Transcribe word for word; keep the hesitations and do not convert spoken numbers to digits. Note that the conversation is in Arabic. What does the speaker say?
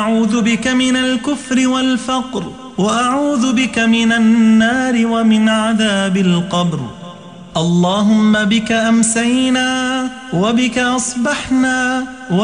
أعوذ بك من الكفر والفقر وأعوذ بك من النار ومن عذاب القبر. اللهم بك أمسينا وبك أصبحنا